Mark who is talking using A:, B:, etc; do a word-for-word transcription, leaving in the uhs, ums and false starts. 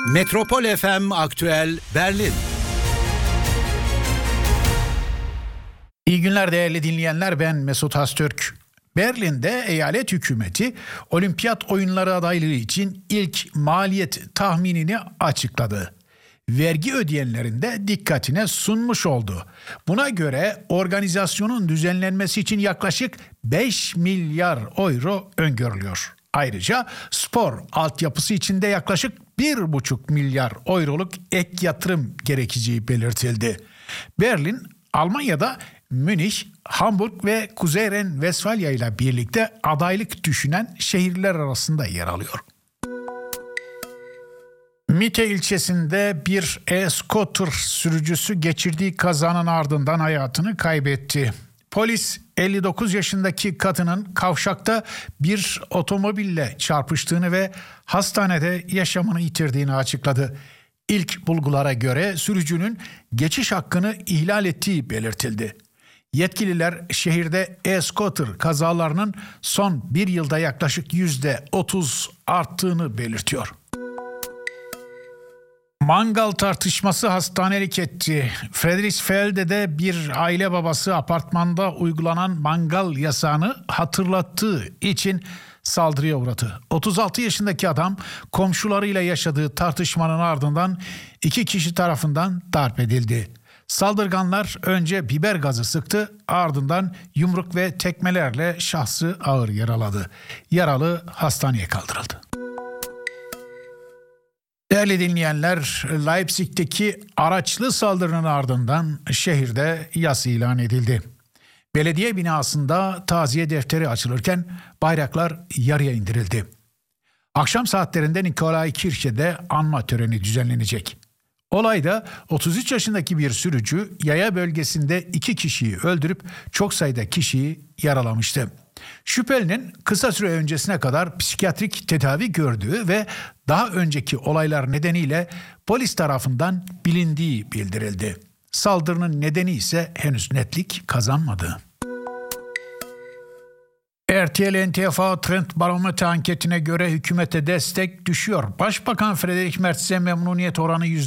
A: Metropol F M Aktüel Berlin.
B: İyi günler değerli dinleyenler, ben Mesut Haztürk. Berlin'de eyalet hükümeti olimpiyat oyunları adaylığı için ilk maliyet tahminini açıkladı. Vergi ödeyenlerin de dikkatine sunmuş oldu. Buna göre organizasyonun düzenlenmesi için yaklaşık beş milyar euro öngörülüyor. Ayrıca spor altyapısı için de yaklaşık bir buçuk milyar euroluk ek yatırım gerekeceği belirtildi. Berlin, Almanya'da Münih, Hamburg ve Kuzey Ren-Vesfalya ile birlikte adaylık düşünen şehirler arasında yer alıyor. Mitte ilçesinde bir e-scooter sürücüsü geçirdiği kazanın ardından hayatını kaybetti. Polis elli dokuz yaşındaki kadının kavşakta bir otomobille çarpıştığını ve hastanede yaşamını yitirdiğini açıkladı. İlk bulgulara göre sürücünün geçiş hakkını ihlal ettiği belirtildi. Yetkililer şehirde e-scooter kazalarının son bir yılda yaklaşık yüzde otuz arttığını belirtiyor. Mangal tartışması hastanelik etti. Friedrichsfeld'de bir aile babası apartmanda uygulanan mangal yasağını hatırlattığı için saldırıya uğradı. otuz altı yaşındaki adam komşularıyla yaşadığı tartışmanın ardından iki kişi tarafından darp edildi. Saldırganlar önce biber gazı sıktı, ardından yumruk ve tekmelerle şahsı ağır yaraladı. Yaralı hastaneye kaldırıldı. Değerli dinleyenler, Leipzig'teki araçlı saldırının ardından şehirde yas ilan edildi. Belediye binasında taziye defteri açılırken bayraklar yarıya indirildi. Akşam saatlerinde Nikolai Kirche'de anma töreni düzenlenecek. Olayda otuz üç yaşındaki bir sürücü yaya bölgesinde iki kişiyi öldürüp çok sayıda kişiyi yaralamıştı. Şüphelinin kısa süre öncesine kadar psikiyatrik tedavi gördüğü ve daha önceki olaylar nedeniyle polis tarafından bilindiği bildirildi. Saldırının nedeni ise henüz netlik kazanmadı. R T L N T F A Trend Barometre anketine göre hükümete destek düşüyor. Başbakan Friedrich Merz'e memnuniyet oranı yüzde